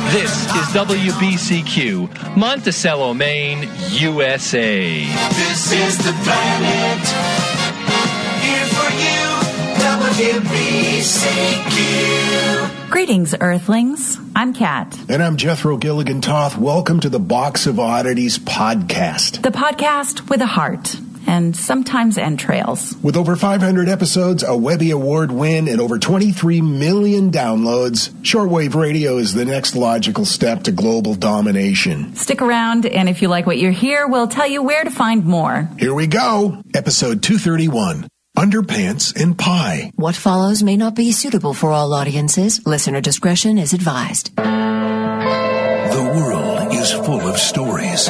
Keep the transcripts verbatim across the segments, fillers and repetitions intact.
This is W B C Q, Monticello, Maine, U S A. This is the planet. Here for you, W B C Q. Greetings, Earthlings. I'm Kat. And I'm Jethro Gilligan Toth. Welcome to the Box of Oddities podcast. The podcast with a heart and sometimes entrails. With over five hundred episodes, a Webby Award win, and over twenty-three million downloads, shortwave radio is the next logical step to global domination. Stick around, and if you like what you hear, we'll tell you where to find more. Here we go. Episode two thirty-one. Underpants and Pie. What follows may not be suitable for all audiences. Listener discretion is advised. The world is full of stories.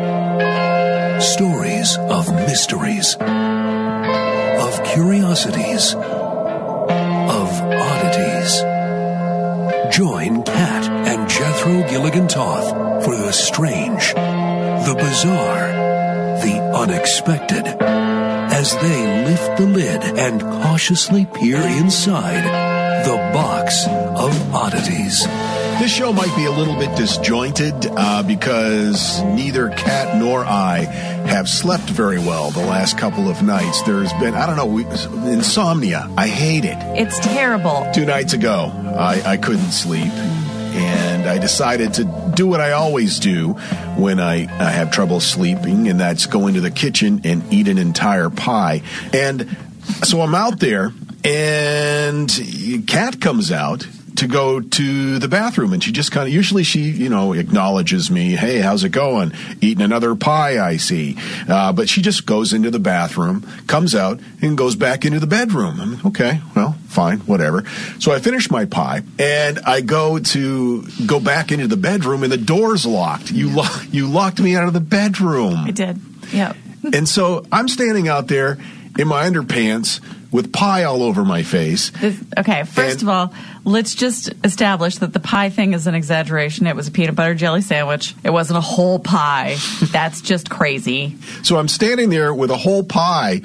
Stories of mysteries, of curiosities, of oddities. Join Kat and Jethro Gilligan Toth for the strange, the bizarre, the unexpected, as they lift the lid and cautiously peer inside the Box of Oddities. This show might be a little bit disjointed uh, because neither Kat nor I have slept very well the last couple of nights. There's been, I don't know, we, insomnia. I hate it. It's terrible. Two nights ago, I, I couldn't sleep, and I decided to do what I always do when I, I have trouble sleeping, and that's go into the kitchen and eat an entire pie. And so I'm out there, and Kat comes out to go to the bathroom, and she just kind of, usually she, you know, acknowledges me. Hey, how's it going? Eating another pie, I see. Uh, but she just goes into the bathroom, comes out, and goes back into the bedroom. I'm like, okay, well, fine, whatever. So I finish my pie, and I go to go back into the bedroom, and the door's locked. You, lo- you locked me out of the bedroom. I did, yep. And so I'm standing out there in my underpants with pie all over my face. This, okay, first and, of all, let's just establish that the pie thing is an exaggeration. It was a peanut butter jelly sandwich. It wasn't a whole pie. That's just crazy. So I'm standing there with a whole pie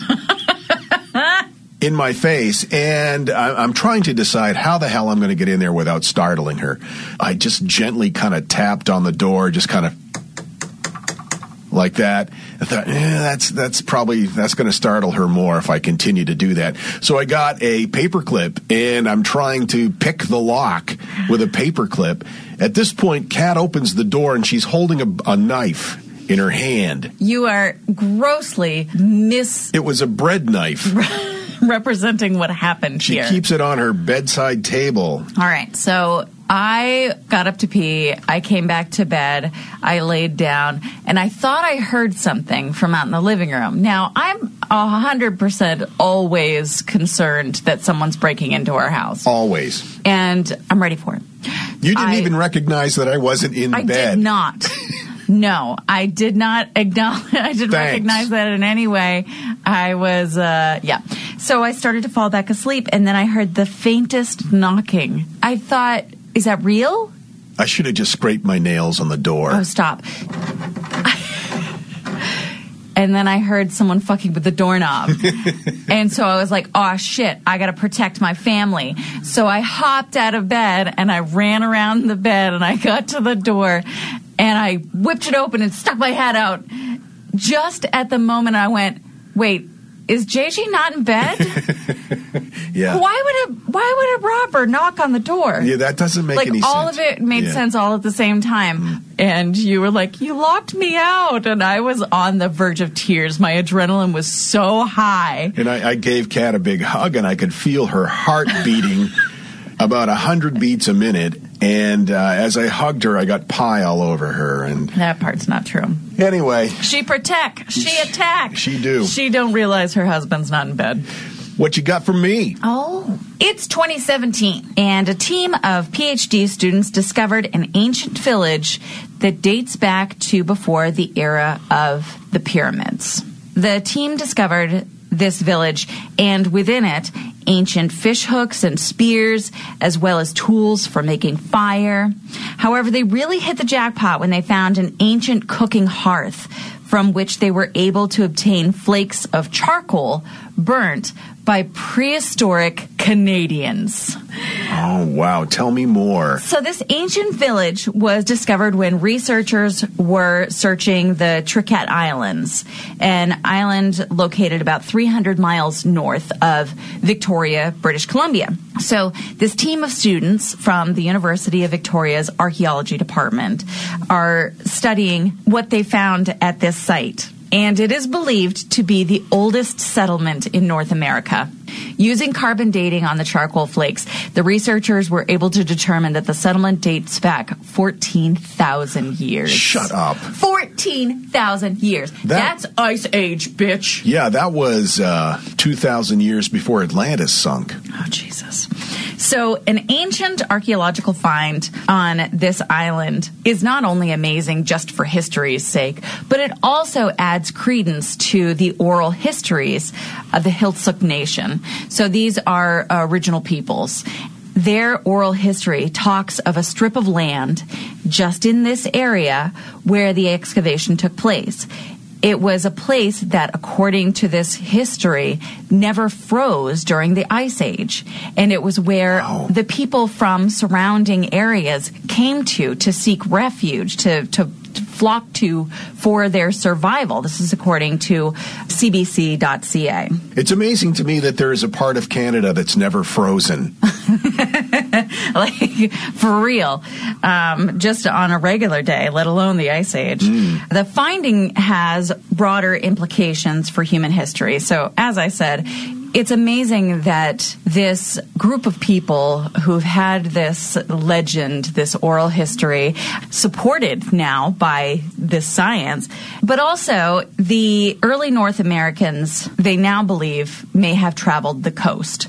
in my face, and I'm trying to decide how the hell I'm going to get in there without startling her. I just gently kind of tapped on the door, just kind of like that. I thought, eh, that's that's probably that's going to startle her more if I continue to do that. So I got a paper clip, and I'm trying to pick the lock with a paper clip. At this point, Kat opens the door, and she's holding a, a knife in her hand. You are grossly mis... It was a bread knife. representing what happened she here. She keeps it on her bedside table. All right, so I got up to pee. I came back to bed. I laid down, and I thought I heard something from out in the living room. Now, I'm one hundred percent always concerned that someone's breaking into our house. Always. And I'm ready for it. You didn't I, even recognize that I wasn't in I bed. I did not. No, I did not acknowledge, I didn't Thanks. recognize that in any way. I was, uh, yeah. So I started to fall back asleep, and then I heard the faintest knocking. I thought, is that real? I should have just scraped my nails on the door. Oh, stop. And then I heard someone fucking with the doorknob. And so I was like, oh, shit, I got to protect my family. So I hopped out of bed, and I ran around the bed, and I got to the door, and I whipped it open and stuck my head out. Just at the moment I went, wait, is J G not in bed? Yeah. Why would a why would a robber knock on the door? Yeah, that doesn't make like, any all sense. All of it made yeah. sense all at the same time. Mm. And you were like, you locked me out. And I was on the verge of tears. My adrenaline was so high. And I, I gave Kat a big hug, and I could feel her heart beating about one hundred beats a minute. And uh, as I hugged her, I got pie all over her. And that part's not true. Anyway. She protect. She attack. She do. She don't realize her husband's not in bed. What you got for me? Oh, it's twenty seventeen, and a team of P H D students discovered an ancient village that dates back to before the era of the pyramids. The team discovered this village, and within it, ancient fish hooks and spears, as well as tools for making fire. However, they really hit the jackpot when they found an ancient cooking hearth from which they were able to obtain flakes of charcoal burnt by prehistoric Canadians. Oh, wow. Tell me more. So this ancient village was discovered when researchers were searching the Triquet Islands, an island located about three hundred miles north of Victoria, British Columbia. So this team of students from the University of Victoria's Archaeology Department are studying what they found at this site. And it is believed to be the oldest settlement in North America. Using carbon dating on the charcoal flakes, the researchers were able to determine that the settlement dates back fourteen thousand years. Shut up. fourteen thousand years. That- That's Ice Age, bitch. Yeah, that was uh, two thousand years before Atlantis sunk. Oh, Jesus. So an ancient archaeological find on this island is not only amazing just for history's sake, but it also adds credence to the oral histories of the Heiltsuk Nation. So these are original peoples. Their oral history talks of a strip of land just in this area where the excavation took place. It was a place that, according to this history, never froze during the Ice Age. And it was where Wow. the people from surrounding areas came to to seek refuge, to, to flock to for their survival. This is according to C B C dot C A. It's amazing to me that there is a part of Canada that's never frozen. Like, for real, um, just on a regular day, let alone the Ice Age. Mm. The finding has broader implications for human history. So, as I said, it's amazing that this group of people who've had this legend, this oral history, supported now by this science, but also the early North Americans, they now believe, may have traveled the coast.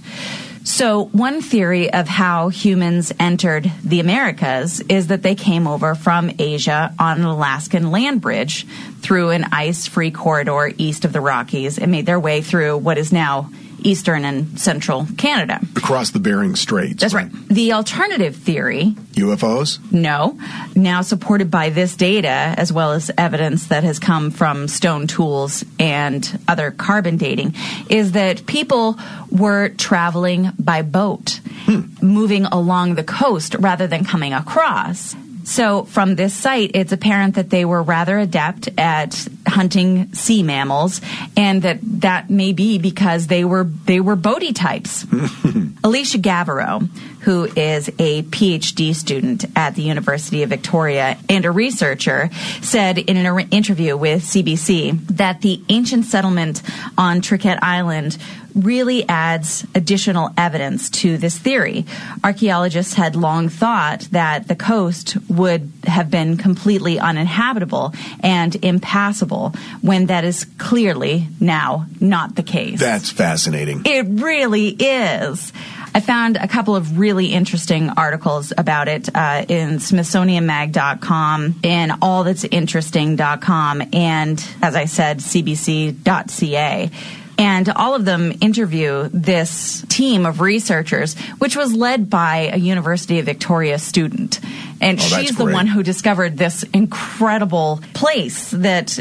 So one theory of how humans entered the Americas is that they came over from Asia on an Alaskan land bridge through an ice-free corridor east of the Rockies and made their way through what is now eastern and central Canada. Across the Bering Straits. That's right. The alternative theory, U F Os? no, now supported by this data as well as evidence that has come from stone tools and other carbon dating, is that people were traveling by boat, hmm. moving along the coast rather than coming across. So from this site, it's apparent that they were rather adept at hunting sea mammals, and that that may be because they were they were boaty types. Alicia Gaverow, who is a P H D student at the University of Victoria and a researcher, said in an interview with C B C that the ancient settlement on Triquet Island really adds additional evidence to this theory. Archaeologists had long thought that the coast would have been completely uninhabitable and impassable, when that is clearly now not the case. That's fascinating. It really is. I found a couple of really interesting articles about it uh, in Smithsonian Mag dot com and all that's interesting dot com and, as I said, C B C dot C A. And all of them interview this team of researchers, which was led by a University of Victoria student. And oh, she's the great. one who discovered this incredible place that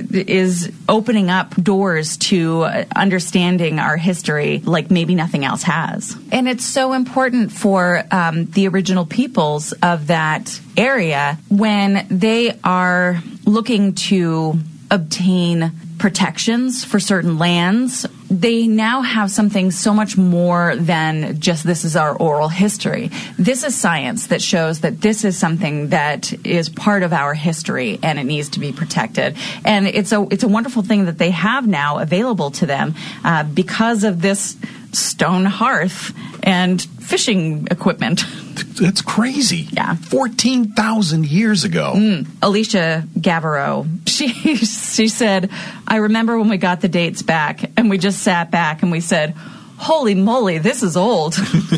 is opening up doors to understanding our history like maybe nothing else has. And it's so important for um, the original peoples of that area when they are looking to obtain protections for certain lands. They now have something so much more than just this is our oral history. This is science that shows that this is something that is part of our history and it needs to be protected. And it's a it's a wonderful thing that they have now available to them uh, because of this stone hearth and fishing equipment. That's crazy. Yeah. fourteen thousand years ago. Mm. Alicia Gaverow, she, she said, I remember when we got the dates back and we just sat back and we said, holy moly, this is old.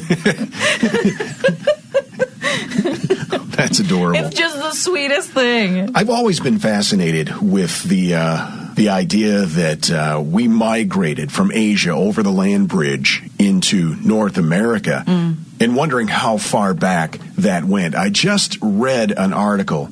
That's adorable. It's just the sweetest thing. I've always been fascinated with the uh, the idea that uh, we migrated from Asia over the land bridge into North America, mm. and wondering how far back that went. I just read an article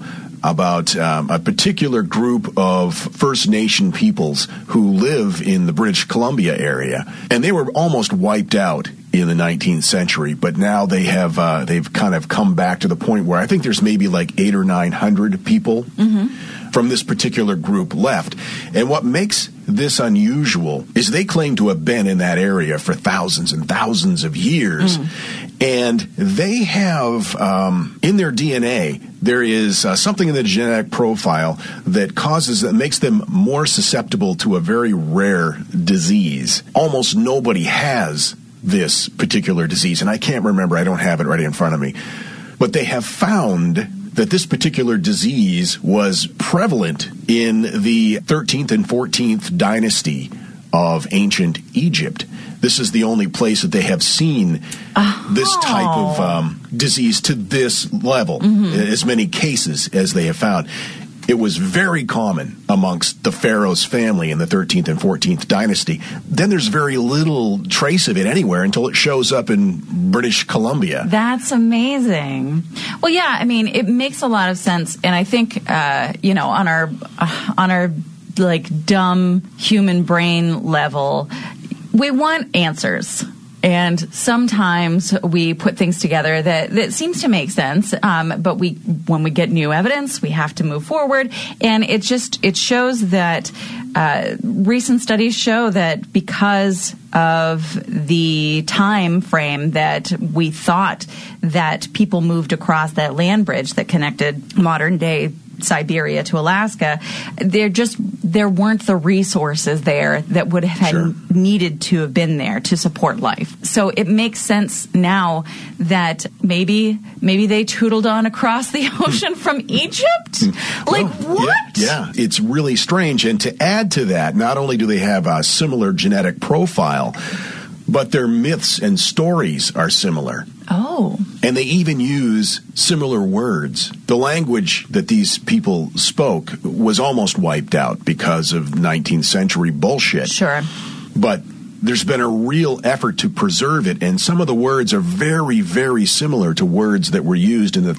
about um, a particular group of First Nation peoples who live in the British Columbia area, and they were almost wiped out in the nineteenth century, but now they have uh, they've kind of come back to the point where I think there's maybe like eight or nine hundred people mm-hmm. from this particular group left. And what makes this unusual is they claim to have been in that area for thousands and thousands of years. Mm. And they have, um, in their D N A, there is uh, something in the genetic profile that causes, that makes them more susceptible to a very rare disease. Almost nobody has this particular disease, and I can't remember, I don't have it right in front of me. But they have found that this particular disease was prevalent in the thirteenth and fourteenth dynasty of ancient Egypt. This is the only place that they have seen oh. this type of um, disease to this level, mm-hmm. as many cases as they have found. It was very common amongst the pharaoh's family in the thirteenth and fourteenth dynasty. Then there's very little trace of it anywhere until it shows up in British Columbia. That's amazing. Well, yeah, I mean, it makes a lot of sense, and I think, uh, you know, on our uh, on our like dumb human brain level, we want answers. And sometimes we put things together that, that seems to make sense, um, but we when we get new evidence, we have to move forward. And it just it shows that uh, recent studies show that because of the time frame that we thought that people moved across that land bridge that connected modern day Siberia to Alaska, there just there weren't the resources there that would have sure. needed to have been there to support life. So it makes sense now that maybe maybe they tootled on across the ocean from Egypt. Like well, what? Yeah, yeah, it's really strange. And to add to that, not only do they have a similar genetic profile, but their myths and stories are similar. Oh. And they even use similar words. The language that these people spoke was almost wiped out because of nineteenth century bullshit. Sure. But there's been a real effort to preserve it, and some of the words are very, very similar to words that were used in the